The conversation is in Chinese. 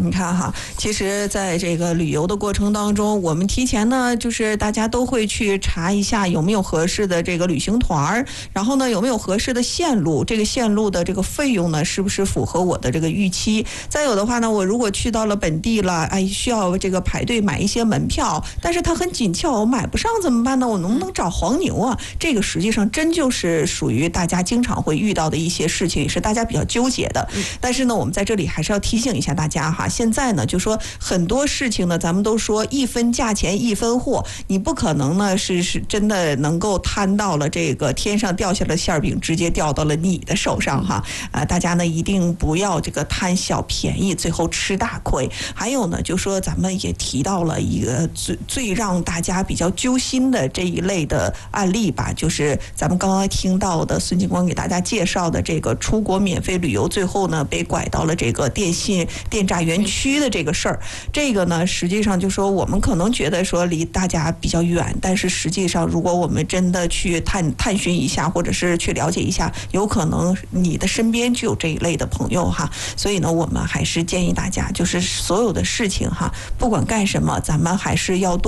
你看哈，其实在这个旅游的过程当中，我们提前呢，就是大家都会去查一下有没有合适的这个旅行团，然后呢有没有合适的线路，这个线路的这个费用呢是不是符合我的这个预期？再有的话呢，我如果去到了本地了，哎，需要这个排队买一些门票，但是它很紧俏，我买不上怎么办呢？我能不能找黄牛啊？这个实际上真就是属于大家经常会遇到的一些事情，也是大家比较纠结的。但是呢，我们在这里还是要提醒一下大家哈，现在呢就说很多事情呢，咱们都说一分价钱一分货，你不可能呢是真的能够摊到了这个天上掉下的馅饼直接掉到了你的手上哈。大家呢一定不要这个贪小便宜，最后吃大亏。还有呢，就说咱们也提到了一个最让大家比较揪心的这一类的案例吧，就是咱们刚刚听到的孙警官给大家介绍的这个出国免费旅游，最后呢被拐到了这个电诈园区的这个事儿。这个呢，实际上就说我们可能觉得说离大家比较远，但是实际上如果我们真的去探寻一下，或者是去了解一下，有可能你的身边就有这一类的朋友哈。所以呢，我们还是建议大家，就是所有的事情哈，不管干什么，咱们还是要多